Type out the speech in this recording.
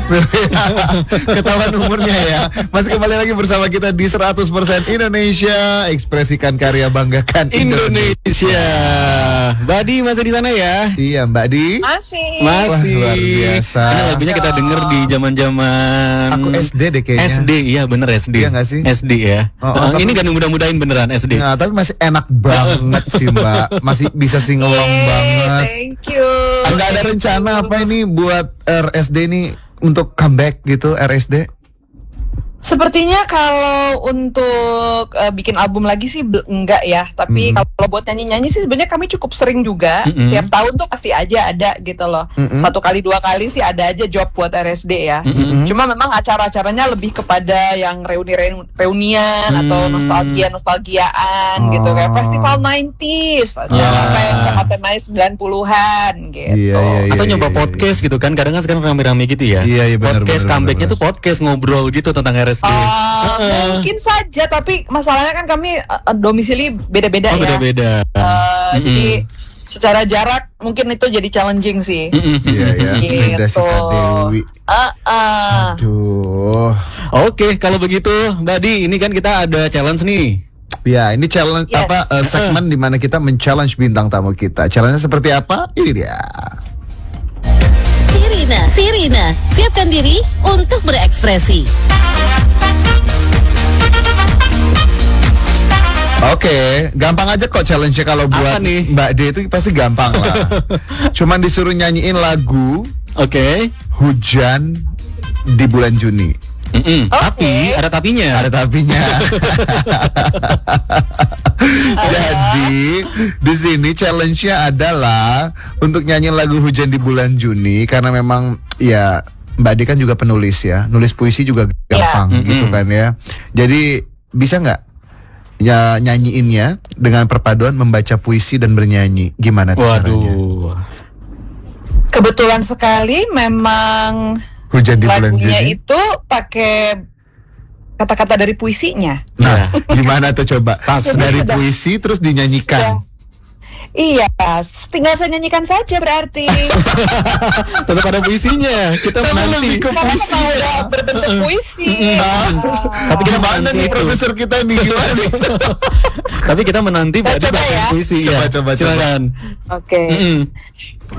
Ketahuan umurnya ya. Masih kembali lagi bersama kita di 100% Indonesia. Ekspresikan karya, banggakan Indonesia. Mbak Di masih di sana ya? Iya, Mbak Di. Masih. Wah, luar biasa. Ini lagunya kita denger di zaman-zaman Aku SD deh kayaknya. SD, iya bener SD. Iya nggak sih? SD ya. Tapi- Ini gak mudah-mudahin beneran SD. Nah, tapi masih enak banget sih, Mbak. Masih bisa singelong banget. Thank you. Nggak ada rencana apa ini buat RSD ini untuk comeback gitu, RSD? Sepertinya kalau untuk bikin album lagi sih enggak ya. Tapi kalau buat nyanyi-nyanyi sih sebenarnya kami cukup sering juga. Tiap tahun tuh pasti aja ada gitu loh. 1 kali 2 kali sih ada aja job buat RSD ya. Cuma memang acara-acaranya lebih kepada yang reunian atau nostalgiaan gitu. Kayak festival 90s atau yang kayak 90-an gitu. Iya, Atau nyoba podcast gitu kan. Kadang kan sekarang rame-rame gitu ya. Iya, benar. Podcast comebacknya tuh podcast ngobrol gitu tentang RSD. Mungkin saja, tapi masalahnya kan kami domisili beda-beda ya. Beda-beda. Jadi secara jarak mungkin itu jadi challenging sih. Iya. Beda si Kak Dewi. Aduh. Oke, kalau begitu Mbak Di, ini kan kita ada challenge nih. Ya, ini challenge Yes. segmen di mana kita men-challenge bintang tamu kita. Challenge-nya seperti apa? Ini dia. Sirina, siapkan diri untuk berekspresi. Oke, gampang aja kok challenge-nya kalau buat nih? Mbak D itu pasti gampang lah. Cuman disuruh nyanyiin lagu Oke. Hujan di bulan Juni. Tapi ada tapinya. Ada tapinya. Jadi di sini challenge-nya adalah untuk nyanyiin lagu Hujan di bulan Juni karena memang ya Mbak D kan juga penulis ya, nulis puisi juga gampang gitu kan ya. Jadi bisa nggak ya nyanyiinnya dengan perpaduan membaca puisi dan bernyanyi? Gimana tuh caranya? Waduh. Kebetulan sekali memang Hujan di bulan lagunya Juni. itu pakai kata-kata dari puisinya. Nah, gimana tuh coba? Jadi Dari sudah- puisi terus dinyanyikan. Iya, tinggal saya nyanyikan saja berarti. Tetap ada puisinya. Kita menanti. lebih ke Karena puisi. memang udah berbentuk puisi. Tapi kita Gimana menanti nih itu. produser kita nih? Gimana nih? Tapi kita menanti Mbak Di Coba bacain ya. puisi Coba, ya. coba. Silakan. Oke.